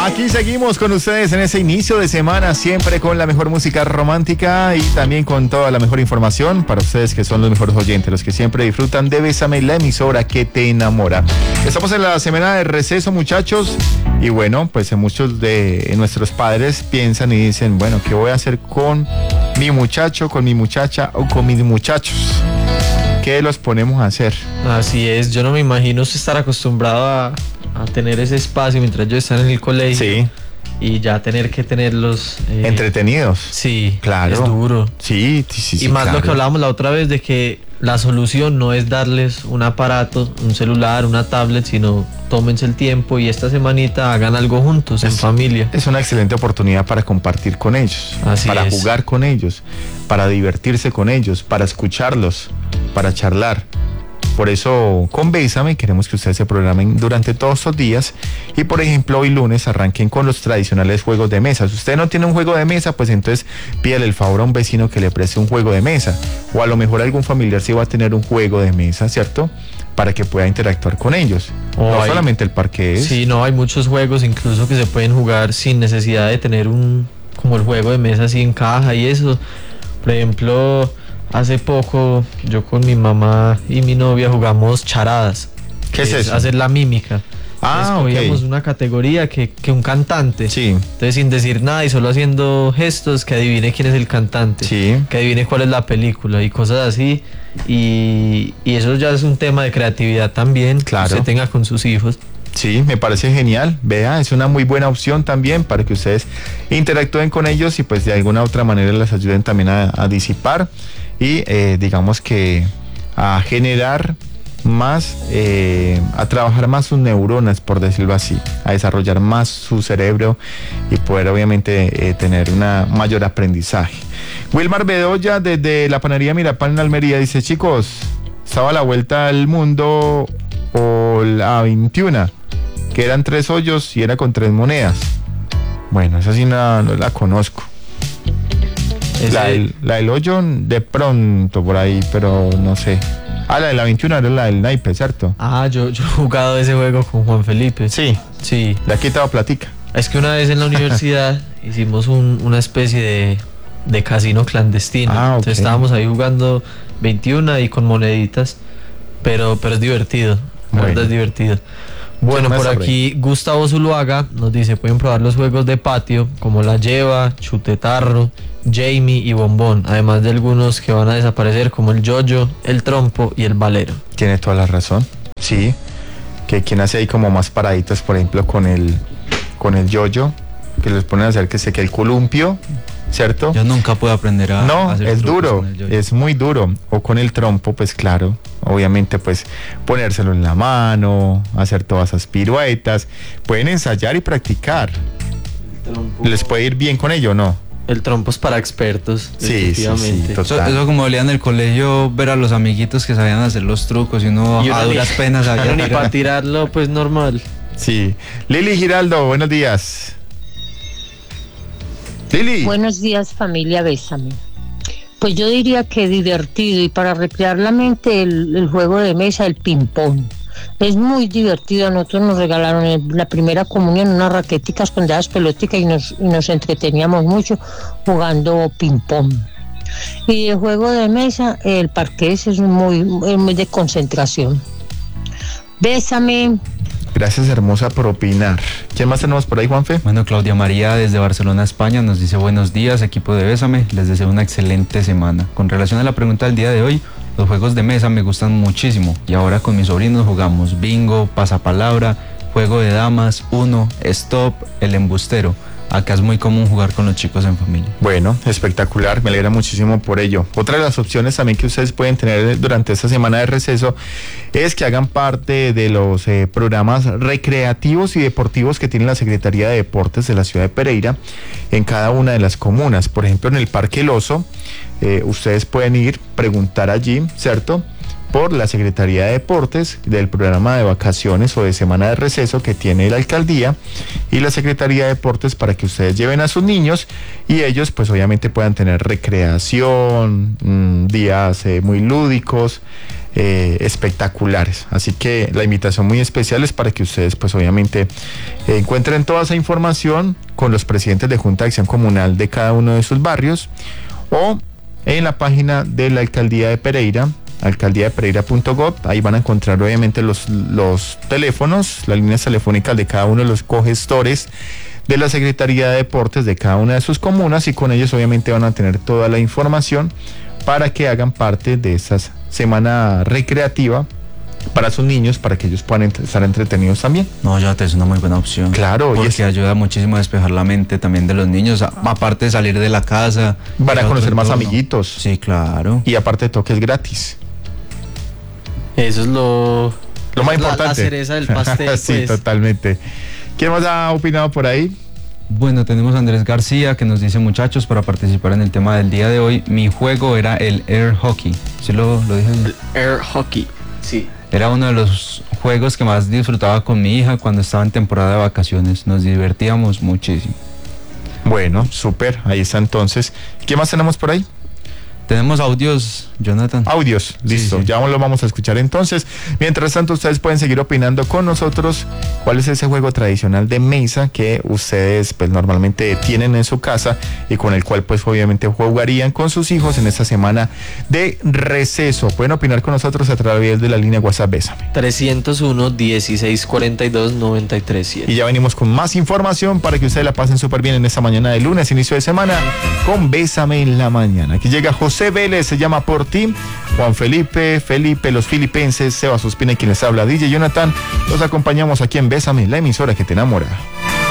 Aquí seguimos con ustedes en ese inicio de semana, siempre con la mejor música romántica y también con toda la mejor información para ustedes que son los mejores oyentes, los que siempre disfrutan de Bésame, la emisora que te enamora. Estamos en la semana de receso, muchachos, y bueno, pues muchos de nuestros padres piensan y dicen, bueno, ¿qué voy a hacer con mi muchacho, con mi muchacha o con mis muchachos? ¿Qué los ponemos a hacer? Así es, yo no me imagino estar acostumbrado a tener ese espacio mientras ellos están en el colegio. Sí. Y ya tener que tenerlos entretenidos. Sí, claro. Es duro. Sí, y más claro. lo que hablábamos la otra vez de que la solución no es darles un aparato, un celular, una tablet, sino tómense el tiempo y esta semanita hagan algo juntos, en familia. Es una excelente oportunidad para compartir con ellos, para jugar con ellos, para divertirse con ellos, para escucharlos, para charlar. Por eso, con Bésame, queremos que ustedes se programen durante todos estos días y, por ejemplo, hoy lunes arranquen con los tradicionales juegos de mesa. Si usted no tiene un juego de mesa, pues entonces pídale el favor a un vecino que le preste un juego de mesa, o a lo mejor algún familiar sí va a tener un juego de mesa, ¿cierto?, para que pueda interactuar con ellos. No solamente el parqués. Sí, no, hay muchos juegos incluso que se pueden jugar sin necesidad de tener como el juego de mesa así en caja y eso. Por ejemplo, hace poco yo con mi mamá y mi novia jugamos charadas. ¿Qué es eso? Hacer la mímica. Escogíamos ok. una categoría que un cantante. Sí. Entonces, sin decir nada y solo haciendo gestos, que adivine quién es el cantante. Sí. Que adivine cuál es la película y cosas así. Y eso ya es un tema de creatividad también. Claro. Que usted tenga con sus hijos. Sí, me parece genial. Vea, es una muy buena opción también para que ustedes interactúen con ellos y pues de alguna otra manera les ayuden también a disipar y digamos que a generar más, a trabajar más sus neuronas, por decirlo así, a desarrollar más su cerebro y poder obviamente tener una mayor aprendizaje. Wilmar Bedoya desde la panadería Mirapal en Almería dice, chicos, estaba a la vuelta al mundo o la 21, que eran 3 hoyos y era con 3 monedas. Bueno, esa sí no la conozco. La del hoyo de pronto por ahí, pero no sé. La de la 21 era la del naipe, ¿cierto? Yo he jugado ese juego con Juan Felipe. Sí. Le ha quitado platica. Es que una vez en la universidad hicimos una especie de casino clandestino. Entonces estábamos ahí jugando 21 y con moneditas, pero es divertido. La verdad es divertido. Bueno, por aquí Gustavo Zuluaga nos dice, pueden probar los juegos de patio como la lleva, chutetarro, Jamie y bombón, además de algunos que van a desaparecer como el yoyo, el trompo y el valero. Tiene toda la razón. Sí, que quien hace ahí como más paraditos, por ejemplo, con el yoyo, que les ponen a hacer que el columpio, ¿cierto? Yo nunca puedo aprender a hacer es duro, es muy duro. O con el trompo, pues claro, obviamente pues ponérselo en la mano, hacer todas esas piruetas. Pueden ensayar y practicar. ¿Les puede ir bien con ello, no? El trompo es para expertos, definitivamente. Sí, eso como olía en el colegio, ver a los amiguitos que sabían hacer los trucos y uno a duras penas sabía. Ni para tirarlo, pues normal. Sí. Lili Giraldo, buenos días. Lili. Buenos días, familia Bésame. Pues yo diría que divertido y para recrear la mente el juego de mesa, el ping-pong. Es muy divertido. A nosotros nos regalaron en la primera comunión unas raqueticas con esas peloticas y nos entreteníamos mucho jugando ping-pong. Y el juego de mesa, el parqués es muy de concentración. Bésame. Gracias, hermosa, por opinar. ¿Quién más tenemos por ahí, Juanfe? Bueno, Claudia María desde Barcelona, España, nos dice buenos días, equipo de Bésame, les deseo una excelente semana. Con relación a la pregunta del día de hoy, los juegos de mesa me gustan muchísimo y ahora con mis sobrinos jugamos bingo, pasapalabra, juego de damas, uno, stop, el embustero. Acá es muy común jugar con los chicos en familia. Bueno, espectacular, me alegra muchísimo por ello. Otra de las opciones también que ustedes pueden tener durante esta semana de receso es que hagan parte de los programas recreativos y deportivos que tiene la Secretaría de Deportes de la ciudad de Pereira en cada una de las comunas. Por ejemplo, en el Parque El Oso, ustedes pueden ir, preguntar allí, ¿cierto?, por la Secretaría de Deportes del programa de vacaciones o de semana de receso que tiene la alcaldía y la Secretaría de Deportes para que ustedes lleven a sus niños y ellos pues obviamente puedan tener recreación, días muy lúdicos, espectaculares. Así que la invitación muy especial es para que ustedes pues obviamente encuentren toda esa información con los presidentes de Junta de Acción Comunal de cada uno de sus barrios o en la página de la Alcaldía de Pereira, alcaldiadepereira.gov. Ahí van a encontrar obviamente los teléfonos, las líneas telefónicas de cada uno de los cogestores de la Secretaría de Deportes de cada una de sus comunas, y con ellos obviamente van a tener toda la información para que hagan parte de esta semana recreativa para sus niños, para que ellos puedan estar entretenidos también. No, ya es una muy buena opción. Claro, porque ayuda muchísimo a despejar la mente también de los niños, aparte de salir de la casa. Van a conocer más amiguitos. Sí, claro. Y aparte de todo que es gratis. Eso es lo más importante. La cereza del pastel. Sí, pues. Totalmente. ¿Quién más ha opinado por ahí? Bueno, tenemos a Andrés García que nos dice: muchachos, para participar en el tema del día de hoy, mi juego era el air hockey. ¿Sí lo dije? El air hockey, sí. Era uno de los juegos que más disfrutaba con mi hija cuando estaba en temporada de vacaciones. Nos divertíamos muchísimo. Bueno, súper. Ahí está entonces. ¿Qué más tenemos por ahí? Tenemos audios, Jonathan. Audios, listo, sí. Ya lo vamos a escuchar entonces. Mientras tanto, ustedes pueden seguir opinando con nosotros cuál es ese juego tradicional de mesa que ustedes pues normalmente tienen en su casa y con el cual pues obviamente jugarían con sus hijos en esta semana de receso. Pueden opinar con nosotros a través de la línea WhatsApp Bésame. 301-1642-937. Y ya venimos con más información para que ustedes la pasen súper bien en esta mañana de lunes, inicio de semana, con Bésame en la mañana. Aquí llega José Vélez, se llama Por Ti, Juan Felipe, los filipenses, Sebas Ospina y quien les habla, DJ Jonathan. Los acompañamos aquí en Bésame, la emisora que te enamora.